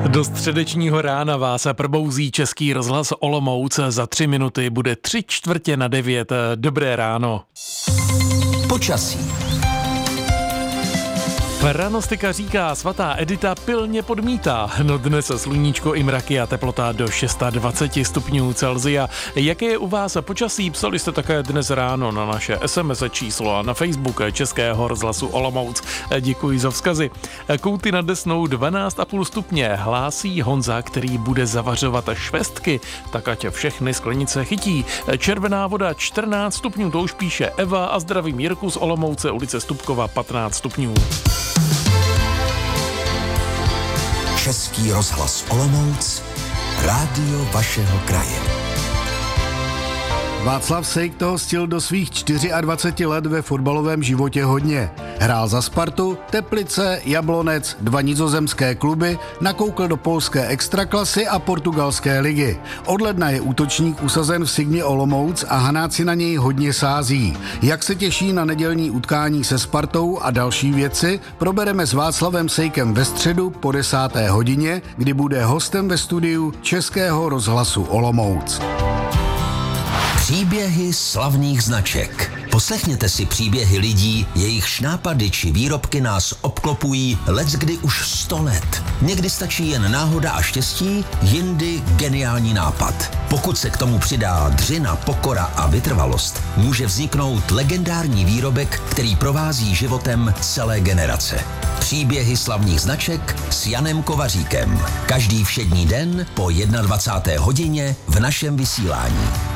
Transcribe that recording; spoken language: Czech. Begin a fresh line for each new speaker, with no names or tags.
Do středečního rána vás probouzí Český rozhlas Olomouc. Za 3 minuty bude 8:45. Dobré ráno.
Počasí.
Pranostika říká, svatá Edita pilně podmítá. No dnes sluníčko i mraky a teplota do 26 stupňů Celsia. Jaké je u vás počasí? Psali jste také dnes ráno na naše SMS číslo a na Facebook Českého rozhlasu Olomouc. Děkuji za vzkazy. Kouty nad Desnou 12,5 stupně. Hlásí Honza, který bude zavařovat švestky, tak ať všechny sklenice chytí. Červená voda 14 stupňů, to už píše Eva a zdravím Jirku z Olomouce, ulice Stupkova 15 stupňů.
Český rozhlas Olomouc, rádio vašeho kraje.
Václav Sejk toho stihl do svých 24 let ve fotbalovém životě hodně. Hrál za Spartu, Teplice, Jablonec, 2 nizozemské kluby, nakoukl do polské extraklasy a portugalské ligy. Od ledna je útočník usazen v Sigmě Olomouc a Hanáci na něj hodně sází. Jak se těší na nedělní utkání se Spartou a další věci, probereme s Václavem Sejkem ve středu po 10. hodině, kdy bude hostem ve studiu Českého rozhlasu Olomouc.
Příběhy slavných značek. Poslechněte si příběhy lidí, jejichž nápady či výrobky nás obklopují leckdy už 100 let. Někdy stačí jen náhoda a štěstí, jindy geniální nápad. Pokud se k tomu přidá dřina, pokora a vytrvalost, může vzniknout legendární výrobek, který provází životem celé generace. Příběhy slavných značek s Janem Kovaříkem. Každý všední den po 21. hodině v našem vysílání.